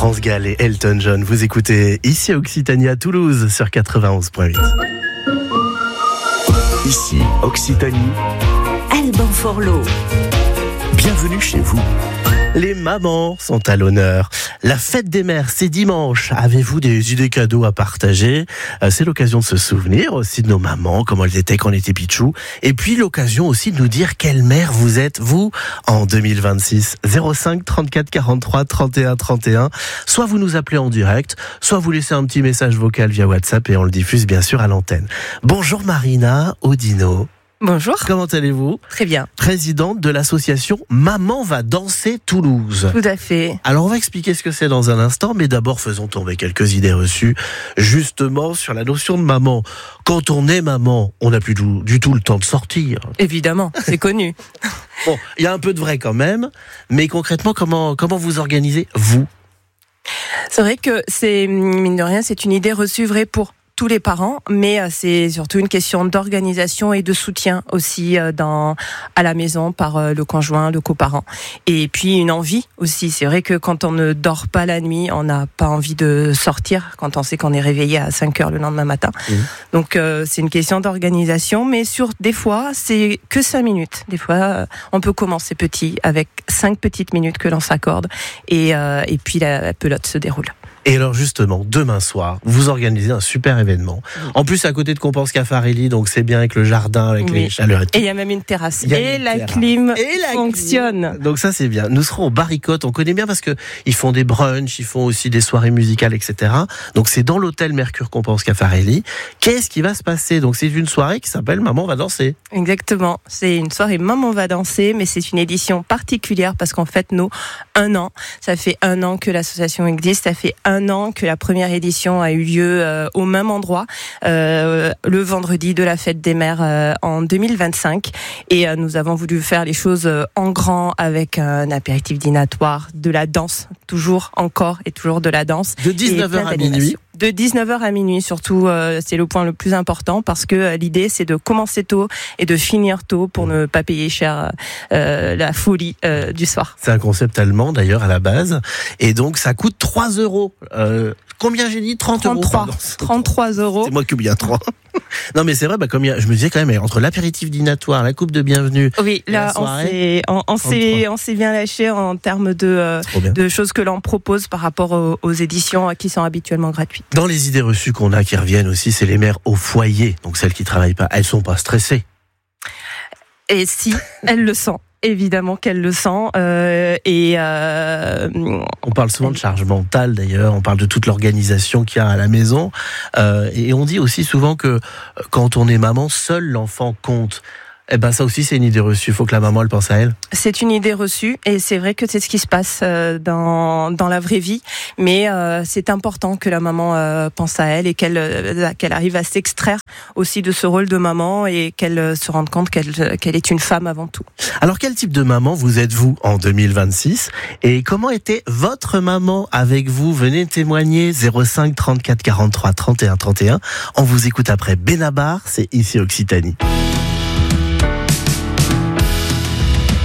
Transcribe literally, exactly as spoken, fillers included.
France Gall et Elton John. Vous écoutez ici Occitanie à Toulouse sur quatre-vingt-onze point huit. Ici Occitanie, Alban Forlot. Bienvenue chez vous. Les mamans sont à l'honneur. La fête des mères, c'est dimanche. Avez-vous des idées cadeaux à partager ? euh, C'est l'occasion de se souvenir aussi de nos mamans, comment elles étaient quand on était pitchou. Et puis l'occasion aussi de nous dire quelle mère vous êtes, vous, en deux mille vingt-six. zéro cinq trente-quatre quarante-trois trente et un trente et un. Soit vous nous appelez en direct, soit vous laissez un petit message vocal via WhatsApp et on le diffuse bien sûr à l'antenne. Bonjour Marina Audino. Bonjour. Comment allez-vous ? Très bien. Présidente de l'association Maman va danser Toulouse. Tout à fait. Alors on va expliquer ce que c'est dans un instant, mais d'abord faisons tomber quelques idées reçues, justement sur la notion de maman. Quand on est maman, on n'a plus du, du tout le temps de sortir. Évidemment, c'est connu. Bon, il y a un peu de vrai quand même, mais concrètement, comment, comment vous organisez, vous ? C'est vrai que c'est, mine de rien, c'est une idée reçue vraie pour tous les parents, mais c'est surtout une question d'organisation et de soutien aussi dans, à la maison par le conjoint, le coparent. Et puis une envie aussi. C'est vrai que quand on ne dort pas la nuit, on n'a pas envie de sortir quand on sait qu'on est réveillé à cinq heures le lendemain matin. Mmh. Donc euh, c'est une question d'organisation, mais sur des fois, c'est que cinq minutes. Des fois, euh, on peut commencer petit avec cinq petites minutes que l'on s'accorde et, euh, et puis la, la pelote se déroule. Et alors justement, demain soir, vous organisez un super événement. En plus, à côté de Compense Caffarelli, donc c'est bien avec le jardin, avec oui. les chaleurs et tout. Et il y a même une terrasse. Et une la terrasse. clim et la fonctionne. Clim. Donc ça, c'est bien. Nous serons au Baricote. On connaît bien parce que ils font des brunchs, ils font aussi des soirées musicales, et cetera. Donc c'est dans l'hôtel Mercure Compense Caffarelli. Qu'est-ce qui va se passer ? Donc c'est une soirée qui s'appelle Maman va danser. Exactement. C'est une soirée Maman va danser, mais c'est une édition particulière parce qu'en fait, nous, un an, ça fait un an que l'association existe, ça fait un an que la première édition a eu lieu euh, au même endroit, euh, le vendredi de la fête des mères euh, en deux mille vingt-cinq. Et euh, nous avons voulu faire les choses euh, en grand avec un apéritif dînatoire, de la danse, toujours, encore et toujours de la danse. De dix-neuf heures à minuit. De dix-neuf heures à minuit, surtout, euh, c'est le point le plus important parce que euh, l'idée, c'est de commencer tôt et de finir tôt pour ne pas payer cher euh, la folie euh, du soir. C'est un concept allemand, d'ailleurs, à la base. Et donc, ça coûte trois euros. Euh, combien j'ai dit ? trente euros. trente-trois. trente-trois euros. C'est moi qui oublie un trois. Non, mais c'est vrai, bah, comme il y a, je me disais quand même, entre l'apéritif dînatoire, la coupe de bienvenue. Oui, là, on s'est, on, on s'est, on s'est bien lâché en termes de, euh, de choses que l'on propose par rapport aux, aux éditions qui sont habituellement gratuites. Dans les idées reçues qu'on a qui reviennent aussi, c'est les mères au foyer. Donc celles qui travaillent pas, elles sont pas stressées. Et si, elles le sont. Évidemment qu'elle le sent euh, et euh, on parle souvent de charge mentale d'ailleurs, on parle de toute l'organisation qu'il y a à la maison euh, et on dit aussi souvent que quand on est maman, seul l'enfant compte. Eh ben ça aussi c'est une idée reçue, il faut que la maman elle pense à elle. C'est une idée reçue et c'est vrai que c'est ce qui se passe euh, dans dans la vraie vie, mais euh, c'est important que la maman euh, pense à elle et qu'elle euh, qu'elle arrive à s'extraire aussi de ce rôle de maman et qu'elle euh, se rende compte qu'elle qu'elle est une femme avant tout. Alors quel type de maman vous êtes-vous en deux mille vingt-six et comment était votre maman avec vous ? Venez témoigner zéro cinq trente-quatre quarante-trois trente et un trente et un. On vous écoute après Benabar, c'est ici Occitanie.